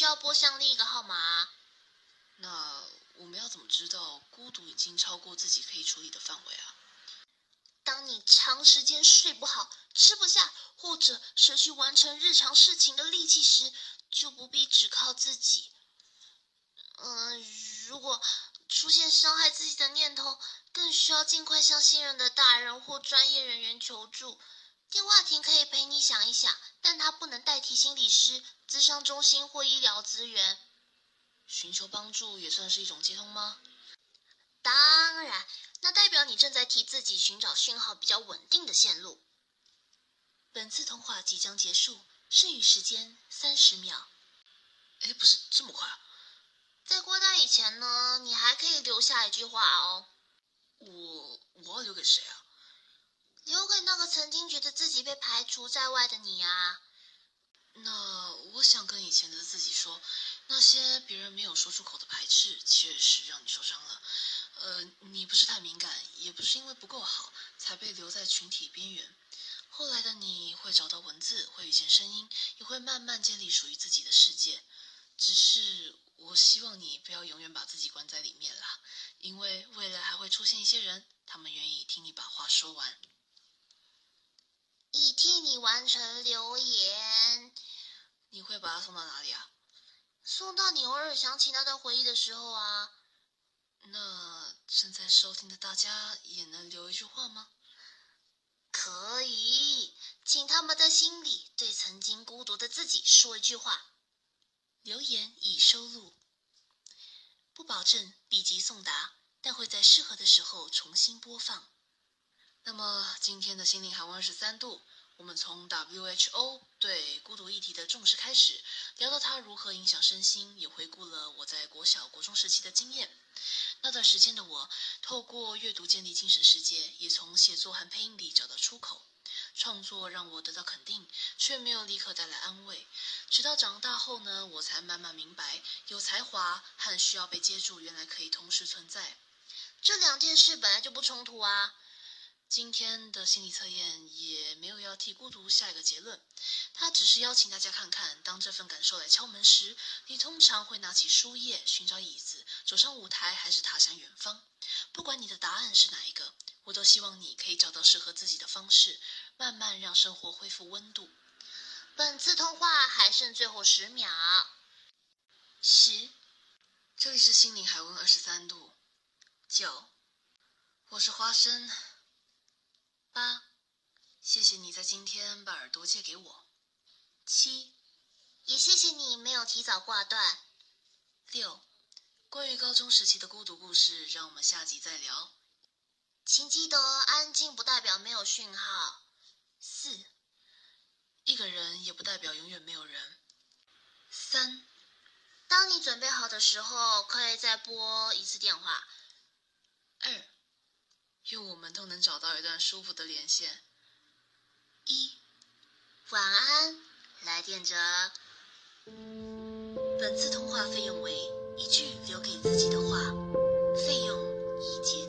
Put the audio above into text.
需要拨向另一个号码啊。 那我们要怎么知道孤独已经超过自己可以处理的范围啊？ 当你长时间睡不好、吃不下，或者失去完成日常事情的力气时，就不必只靠自己。如果出现伤害自己的念头，更需要尽快向信任的大人或专业人员求助。电话亭可以陪你想一想，但它不能代替心理师、咨商中心或医疗资源。 寻求帮助也算是一种接通吗？ 当然，那代表你正在替自己寻找讯号比较稳定的线路。本次通话即将结束，剩余时间30秒。 不是这么快啊？ 在挂断以前呢，你还可以留下一句话哦。 我要留给谁啊？ 留给那个曾经觉得自己被排除在外的你啊。 那我想跟以前的自己说，那些别人没有说出口的排斥，确实让你受伤了。你不是太敏感，也不是因为不够好才被留在群体边缘。后来的你会找到文字，会遇见声音，也会慢慢建立属于自己的世界。只是我希望你不要永远把自己关在里面啦，因为未来还会出现一些人，他们愿意听你把话说完。 已替你完成留言。 你会把它送到哪里啊？ 送到你偶尔想起那段回忆的时候啊。 那正在收听的大家也能留一句话吗？ 可以，请他们的心里对曾经孤独的自己说一句话。留言已收录，不保证立即送达，但会在适合的时候重新播放。 那么今天的心灵海温23度，我们从 WHO 对孤独议题的重视开始，聊到它如何影响身心，也回顾了我在国小、国中时期的经验。那段时间的我，透过阅读建立精神世界，也从写作和配音里找到出口。创作让我得到肯定，却没有立刻带来安慰。直到长大后呢，我才慢慢明白，有才华和需要被接住，原来可以同时存在。 这两件事本来就不冲突啊。 今天的心理测验也没有要替孤独下一个结论，它只是邀请大家看看，当这份感受来敲门时，你通常会拿起书页，寻找椅子，走上舞台，还是踏向远方。不管你的答案是哪一个，我都希望你可以找到适合自己的方式，慢慢让生活恢复温度。 本次通话还剩最后10秒。10， 这里是心灵海温23度。9，我是花生。8，谢谢你在今天把耳朵借给我。 7，也谢谢你没有提早挂断。 6，关于高中时期的孤独故事，让我们下集再聊。 请记得安静不代表没有讯号。4， 一个人也不代表永远没有人。3， 当你准备好的时候，可以再拨一次电话。 2，愿我们都能找到一段舒服的连线。1， 晚安，来电者。本次通话费用为1句留给自己的话。